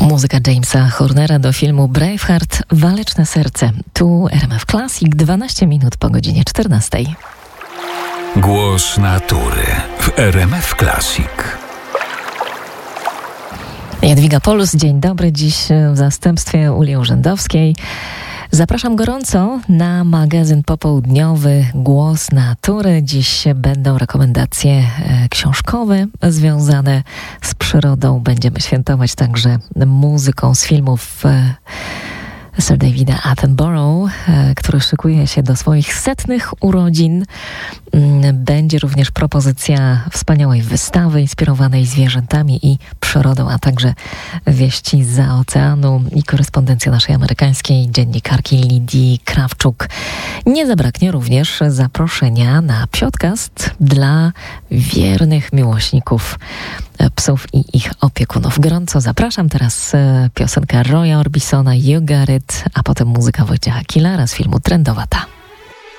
Muzyka Jamesa Hornera do filmu Braveheart, Waleczne serce. Tu RMF Classic, 12 minut po godzinie 14. Głos natury w RMF Classic. Jadwiga Polus, dzień dobry. Dziś w zastępstwie Uli Urzędowskiej. Zapraszam gorąco na magazyn popołudniowy Głos Natury. Dziś będą rekomendacje książkowe związane z przyrodą. Będziemy świętować także muzyką z filmów Sir Davida Attenborough, który szykuje się do swoich 100 urodzin. Będzie również propozycja wspaniałej wystawy inspirowanej zwierzętami i przyrodą, a także wieści zza oceanu i korespondencja naszej amerykańskiej dziennikarki Lidii Krawczuk. Nie zabraknie również zaproszenia na podcast dla wiernych miłośników psów i ich opiekunów. Gorąco zapraszam. Teraz piosenka Roya Orbisona, You Got It, a potem muzyka Wojciecha Killara z filmu Trendowata.